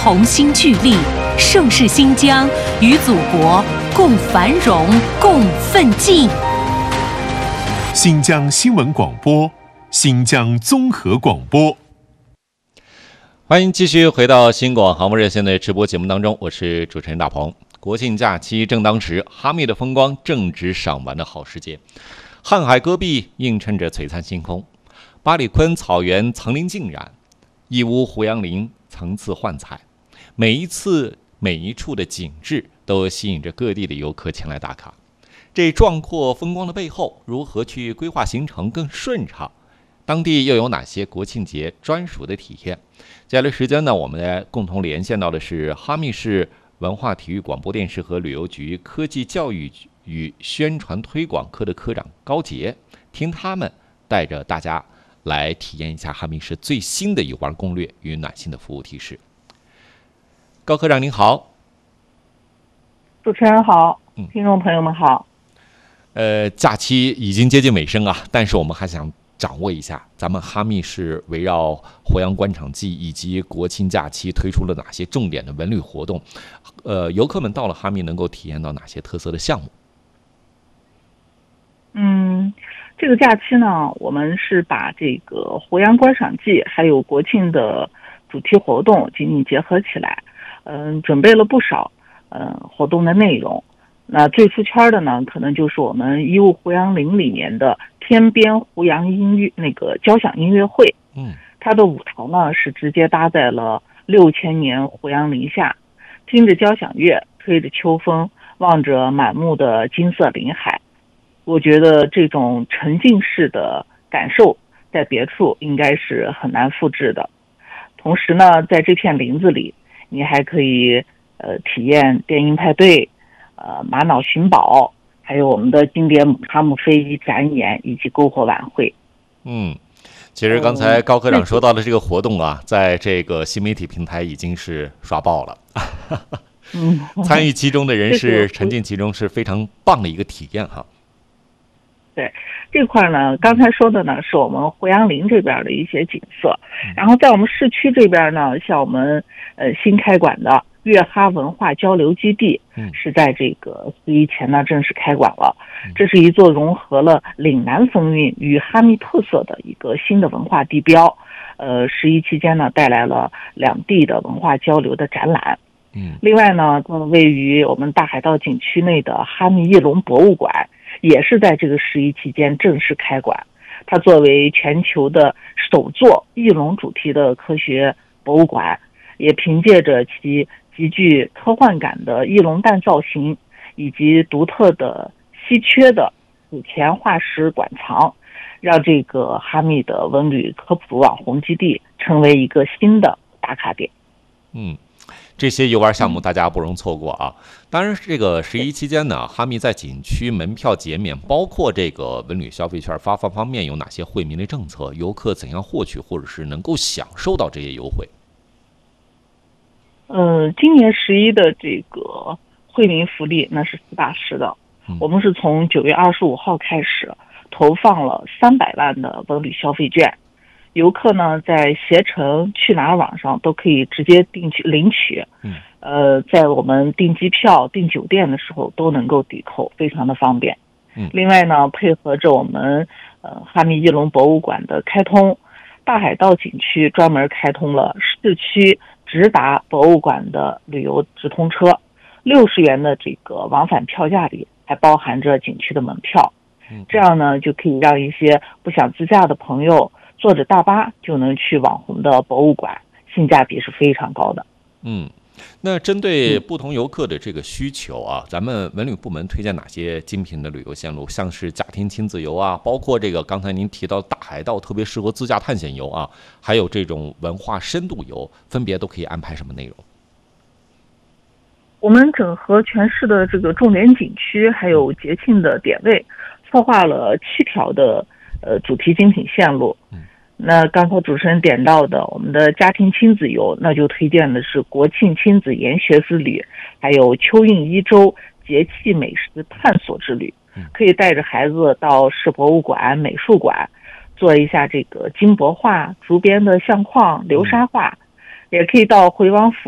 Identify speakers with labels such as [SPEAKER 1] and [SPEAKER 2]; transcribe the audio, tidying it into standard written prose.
[SPEAKER 1] 同心聚力，盛世新疆，与祖国共繁荣，共奋进。
[SPEAKER 2] 新疆新闻广播，新疆综合广播。
[SPEAKER 3] 欢迎继续回到新广航播热线的直播节目当中，我是主持人大鹏。国庆假期正当时，哈密的风光正值赏玩的好时节。瀚海戈壁映衬着璀璨星空，八里坤草原层林尽染，义乌胡杨林层次幻彩。每一处的景致都吸引着各地的游客前来打卡。这壮阔风光的背后，如何去规划行程更顺畅？当地又有哪些国庆节专属的体验？接下来时间呢，我们来共同连线到的是哈密市文化体育广播电视和旅游局科技教育与宣传推广科的科长高杰，听他们带着大家来体验一下哈密市最新的游玩攻略与暖心的服务提示。高科长您好。
[SPEAKER 4] 主持人好，听众朋友们好。
[SPEAKER 3] 假期已经接近尾声啊，但是我们还想掌握一下咱们哈密市围绕火阳观场季以及国庆假期推出了哪些重点的文旅活动，游客们到了哈密能够体验到哪些特色的项目？
[SPEAKER 4] 这个假期呢，我们是把这个火阳观赏季还有国庆的主题活动紧紧结合起来，准备了不少活动的内容。那最出圈的呢，可能就是我们义乌胡杨林里面的天边胡杨交响音乐会。它的舞台呢是直接搭在了6000年胡杨林下，听着交响乐，吹着秋风，望着满目的金色林海。我觉得这种沉浸式的感受在别处应该是很难复制的。同时呢，在这片林子里，你还可以体验电音派对、玛瑙寻宝，还有我们的经典哈姆非遗展演以及篝火晚会。
[SPEAKER 3] 其实刚才高科长说到的这个活动啊，在这个新媒体平台已经是刷爆了。参与其中的人士沉浸其中是非常棒的一个体验哈。
[SPEAKER 4] 对，这块呢，刚才说的呢是我们胡杨林这边的一些景色，然后在我们市区这边呢，像我们新开馆的粤哈文化交流基地，是在这个11前呢正式开馆了。这是一座融合了岭南风韵与哈密特色的一个新的文化地标。11期间呢，带来了两地的文化交流的展览。另外呢，位于我们大海道景区内的哈密翼龙博物馆，也是在这个11期间正式开馆。它作为全球的首座翼龙主题的科学博物馆，也凭借着其极具科幻感的翼龙蛋造型以及独特的稀缺的史前化石馆藏，让这个哈密的文旅科普网红基地成为一个新的打卡点。
[SPEAKER 3] 这些游玩项目大家不容错过啊！当然，这个11期间呢，哈密在景区门票减免，包括这个文旅消费券发放方面有哪些惠民的政策？游客怎样获取或者是能够享受到这些优惠？
[SPEAKER 4] 今年11的这个惠民福利那是实打实的。我们是从9月25号开始投放了300万的文旅消费券。游客呢，在携程去哪儿网上都可以直接领取，在我们订机票、订酒店的时候都能够抵扣，非常的方便。另外呢，配合着我们哈密翼龙博物馆的开通，大海道景区专门开通了市区直达博物馆的旅游直通车，60元的这个往返票价里还包含着景区的门票。这样呢，就可以让一些不想自驾的朋友坐着大巴就能去网红的博物馆，性价比是非常高的。
[SPEAKER 3] 那针对不同游客的这个需求啊，咱们文旅部门推荐哪些精品的旅游线路？像是家庭亲子游啊，包括这个刚才您提到大海道特别适合自驾探险游啊，还有这种文化深度游，分别都可以安排什么内容？
[SPEAKER 4] 我们整合全市的这个重点景区还有节庆的点位，策划了7条的主题精品线路。那刚才主持人点到的我们的家庭亲子游，那就推荐的是国庆亲子研学之旅，还有秋韵一周节气美食探索之旅。可以带着孩子到市博物馆、美术馆做一下这个金箔画、竹编的相框、流沙画，也可以到回王府